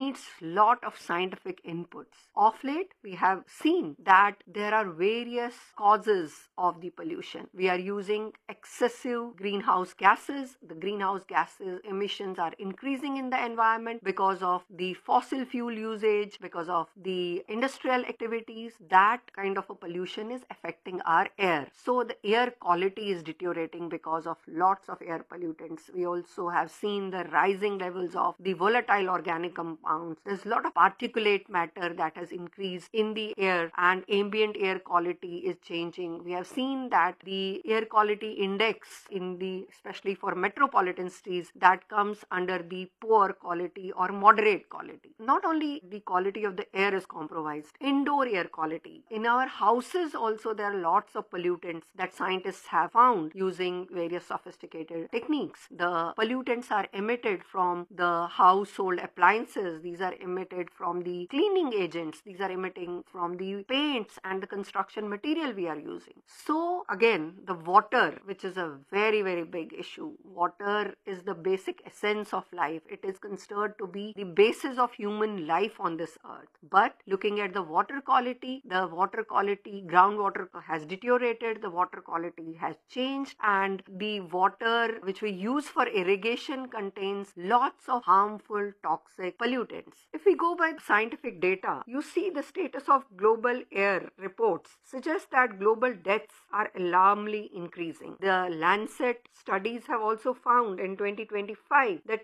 needs lot of scientific inputs. Of late, we have seen that there are various causes of the pollution. We are using excessive greenhouse gases. The greenhouse gases emissions are increasing in the environment because of the fossil fuel usage, because of the industrial activities. That kind of a pollution is affecting our air. So the air quality is deteriorating because of lots of air pollutants. We also have seen the rising levels of the volatile organic compounds. There's a lot of particulate matter that has increased in the air, and ambient air quality is changing. We have seen that the air quality index in the, especially for metropolitan cities, that comes under the poor quality or moderate quality. Not only the quality of the air is compromised, indoor air quality. In our houses also, there are lots of pollutants that scientists have found using various sophisticated techniques. The pollutants are emitted from the household appliances. These are emitted from the cleaning agents. These are emitting from the paints and the construction material we are using. So again, the water, which is a very, very big issue. Water is the basic essence of life. It is considered to be the basis of human life on this earth. But looking at the water quality, groundwater has deteriorated, the water quality has changed, and the water which we use for irrigation contains lots of harmful toxic pollutants. If we go by scientific data, you see the status of global air reports suggest that global deaths are alarmingly increasing. The Lancet studies have also found in 2025 that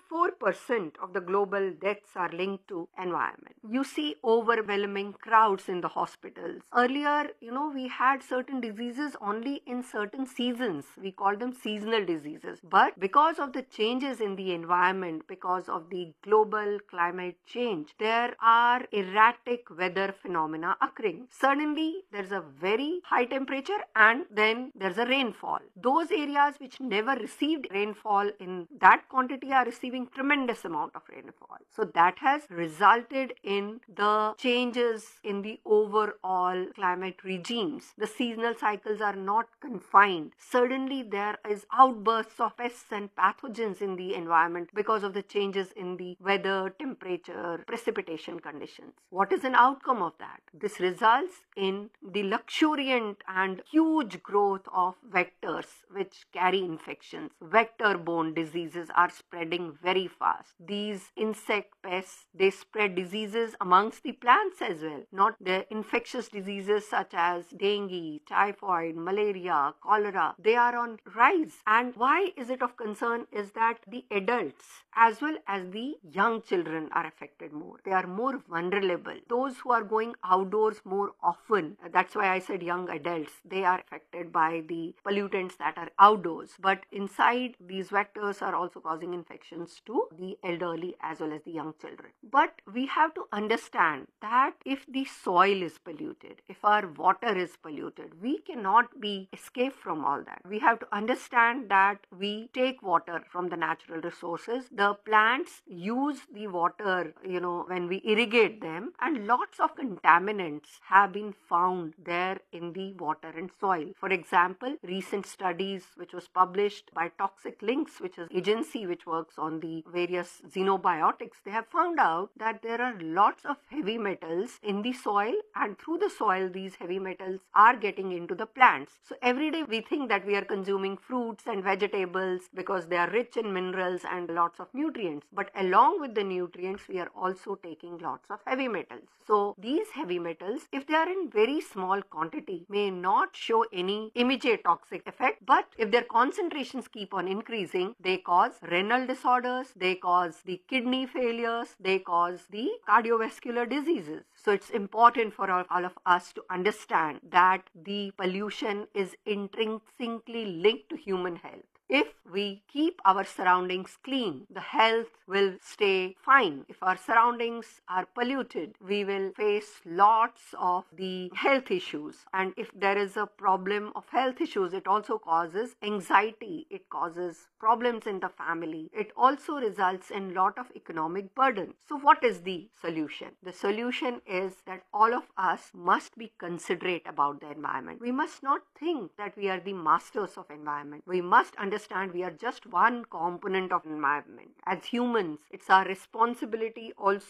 24% of the global deaths are linked to environment. You see overwhelming crowds in the hospitals. Earlier, we had certain diseases only in certain seasons. We call them seasonal diseases. But because of the changes in the environment, because of the global climate change, there are erratic weather phenomena occurring. Suddenly, there's a very high temperature and then there's a rainfall. Those areas which never received rainfall in that quantity are receiving tremendous amount of rainfall. So that has resulted in the changes in the overall climate regimes. The seasonal cycles are not confined. Suddenly there is outbursts of pests and pathogens in the environment because of the changes in the weather, temperature, precipitation conditions. What is an outcome of that? This results in the luxuriant and huge growth of vectors which carry infections. Vector-borne diseases are spreading very fast. These insect pests, they spread diseases amongst the plants as well. Not the infectious diseases such as dengue, typhoid, malaria, cholera. They are on rise. And why is it of concern is that the adults as well as the young children are affected more. They are more vulnerable. Those who are going outdoors more often, that's why I said young adults, they are affected by the pollutants that are outdoors. But inside, these vectors are also causing infections to the elderly as well as the young children. But we have to understand that if the soil is polluted, if our water is polluted, we cannot be escaped from all that. We have to understand that we take water from the natural resources. The plants use the water, when we irrigate them, and lots of contaminants have been found there in the water and soil. For example, recent studies which was published by Toxic Links, which is agency which works on the various xenobiotics, they have found out that there are lots of heavy metals in the soil, and through the soil these heavy metals are getting into the plants. So every day we think that we are consuming fruits and vegetables because they are rich in minerals and lots of nutrients, but along with the nutrients we are also taking lots of heavy metals. So these heavy metals, if they are in very small quantity, may not show any immediate toxic effect, but if their concentrations keep on increasing, they cause renal disorders, they cause the kidney failures, they cause the cardiovascular diseases. So it's important for all of us to understand that the pollution is intrinsically linked to human health. If we keep our surroundings clean, the health will stay fine. If our surroundings are polluted, we will face lots of the health issues. And if there is a problem of health issues, it also causes anxiety. It causes problems in the family. It also results in lot of economic burden. So what is the solution? The solution is that all of us must be considerate about the environment. We must not think that we are the masters of environment. We must understand we are just one component of environment. As humans, it's our responsibility also